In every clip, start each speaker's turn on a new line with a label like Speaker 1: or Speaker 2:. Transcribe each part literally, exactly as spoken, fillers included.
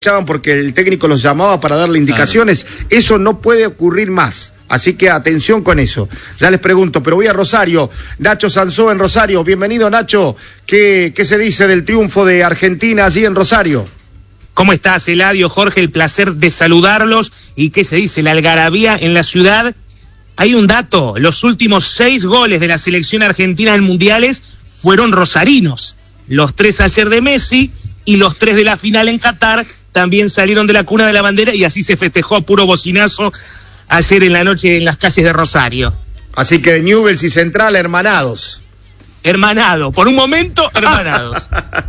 Speaker 1: porque el técnico los llamaba para darle indicaciones. Claro. Eso no puede ocurrir más. Así que atención con eso. Ya les pregunto, pero voy a Rosario. Nacho Sansó en Rosario. Bienvenido, Nacho. ¿Qué, qué se dice del triunfo de Argentina allí en Rosario?
Speaker 2: ¿Cómo estás, Eladio, Jorge? El placer de saludarlos. ¿Y qué se dice? La algarabía en la ciudad. Hay un dato. Los últimos seis goles de la selección argentina en mundiales fueron rosarinos. Los tres ayer de Messi y los tres de la final en Qatar también salieron de la cuna de la bandera y así se festejó a puro bocinazo ayer en la noche en las calles de Rosario.
Speaker 1: Así que Newell's y Central hermanados.
Speaker 2: Hermanado, por un momento hermanados.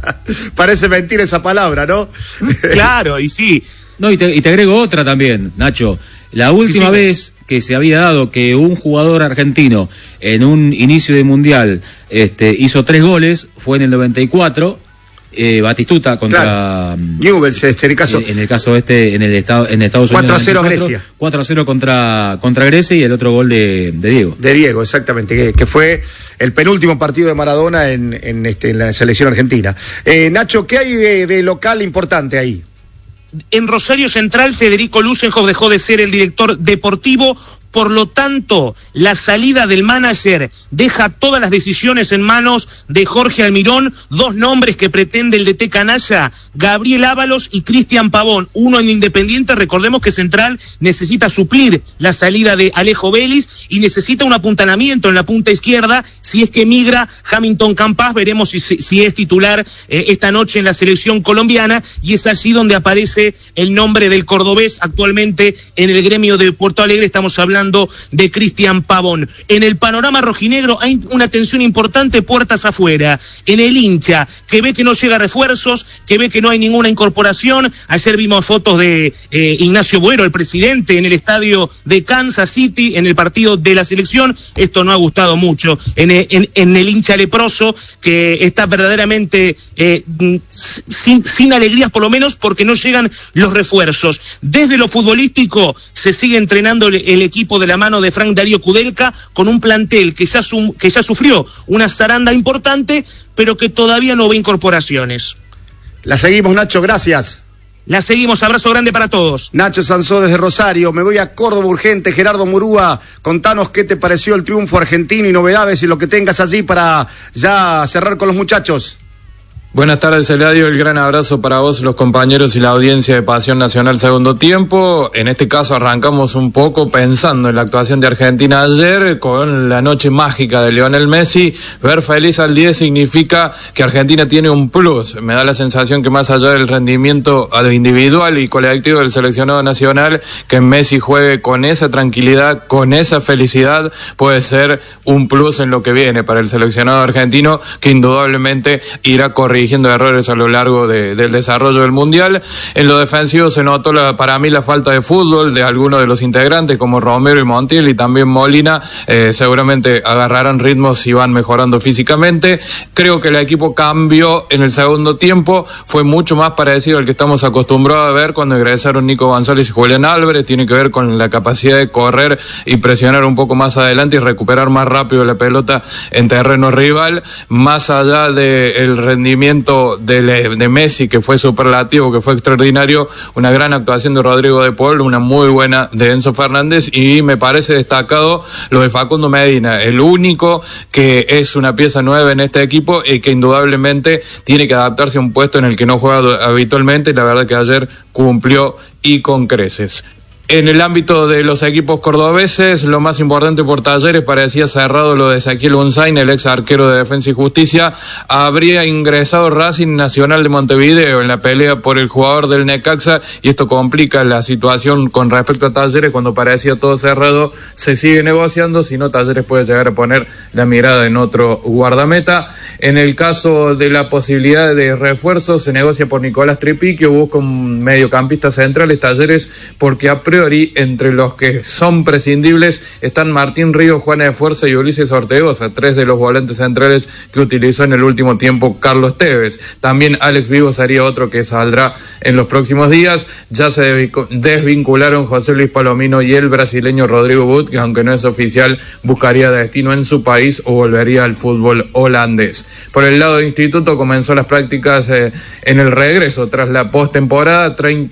Speaker 1: Parece mentira esa palabra, ¿no?
Speaker 2: Claro, y sí.
Speaker 3: No, y te, y te agrego otra también, Nacho. La última sí, sí. vez que se había dado que un jugador argentino en un inicio de mundial este, hizo tres goles fue en el noventa y cuatro. Eh, Batistuta contra
Speaker 1: claro. Newell's, este, en el caso
Speaker 3: en, en el caso este en el estado en Estados Unidos
Speaker 1: cuatro a cero Grecia,
Speaker 3: cuatro a cero contra contra Grecia y el otro gol de, de Diego
Speaker 1: de Diego exactamente que, que fue el penúltimo partido de Maradona en, en, este, en la selección argentina. eh, Nacho, ¿qué hay de, de local importante ahí?
Speaker 2: En Rosario Central, Federico Lusenhoff dejó de ser el director deportivo. Por lo tanto, la salida del manager deja todas las decisiones en manos de Jorge Almirón, dos nombres que pretende el D T canalla, Gabriel Ábalos y Cristian Pavón, uno en Independiente. Recordemos que Central necesita suplir la salida de Alejo Vélez y necesita un apuntalamiento en la punta izquierda. Si es que migra Hamilton Campas, veremos si, si es titular eh, esta noche en la selección colombiana, y es allí donde aparece el nombre del cordobés actualmente en el gremio de Puerto Alegre. Estamos hablando de Cristian Pavón. En el panorama rojinegro hay una tensión importante puertas afuera. En el hincha, que ve que no llega refuerzos, que ve que no hay ninguna incorporación. Ayer vimos fotos de eh, Ignacio Boero, el presidente, en el estadio de Kansas City, en el partido de la selección. Esto no ha gustado mucho. En, en, en el hincha leproso, que está verdaderamente eh, sin, sin alegrías, por lo menos porque no llegan los refuerzos. Desde lo futbolístico, se sigue entrenando el, el equipo de la mano de Frank Darío Kudelka, con un plantel que ya, sum, que ya sufrió una zaranda importante, pero que todavía no ve incorporaciones.
Speaker 1: La seguimos, Nacho, gracias.
Speaker 2: La seguimos, abrazo grande para todos.
Speaker 1: Nacho Sansó desde Rosario. Me voy a Córdoba urgente. Gerardo Murúa, contanos qué te pareció el triunfo argentino y novedades y lo que tengas allí para ya cerrar con los muchachos.
Speaker 4: Buenas tardes, Eladio, el gran abrazo para vos, los compañeros y la audiencia de Pasión Nacional Segundo Tiempo. En este caso arrancamos un poco pensando en la actuación de Argentina ayer, con la noche mágica de Lionel Messi. Ver feliz al diez significa que Argentina tiene un plus. Me da la sensación que más allá del rendimiento individual y colectivo del seleccionado nacional, que Messi juegue con esa tranquilidad, con esa felicidad, puede ser un plus en lo que viene para el seleccionado argentino, que indudablemente irá corrigiendo errores a lo largo de, del desarrollo del Mundial. En lo defensivo se notó la, para mí la falta de fútbol de algunos de los integrantes como Romero y Montiel y también Molina. Eh, seguramente agarrarán ritmos si van mejorando físicamente. Creo que el equipo cambió en el segundo tiempo, fue mucho más parecido al que estamos acostumbrados a ver cuando ingresaron Nico González y Julián Álvarez. Tiene que ver con la capacidad de correr y presionar un poco más adelante y recuperar más rápido la pelota en terreno rival, más allá del rendimiento De, de Messi, que fue superlativo, que fue extraordinario. Una gran actuación de Rodrigo de Paul, una muy buena de Enzo Fernández, y me parece destacado lo de Facundo Medina, el único que es una pieza nueva en este equipo y que indudablemente tiene que adaptarse a un puesto en el que no juega habitualmente, y la verdad que ayer cumplió y con creces. En el ámbito de los equipos cordobeses, lo más importante por Talleres, parecía cerrado lo de Ezequiel Unzain, el ex arquero de Defensa y Justicia. Habría ingresado Racing Nacional de Montevideo en la pelea por el jugador del Necaxa, y esto complica la situación con respecto a Talleres. Cuando parecía todo cerrado, se sigue negociando, si no Talleres puede llegar a poner la mirada en otro guardameta. En el caso de la posibilidad de refuerzos, se negocia por Nicolás Tripiquio, busca un mediocampista central, Talleres, porque a priori, entre los que son prescindibles están Martín Ríos, Juan de Fuerza y Ulises Ortegoza, tres de los volantes centrales que utilizó en el último tiempo Carlos Tevez. También Alex Vivo sería otro que saldrá en los próximos días. Ya se desvincularon José Luis Palomino y el brasileño Rodrigo Butt, que aunque no es oficial, buscaría destino en su país o volvería al fútbol holandés. Por el lado del instituto, comenzó las prácticas eh, en el regreso tras la postemporada.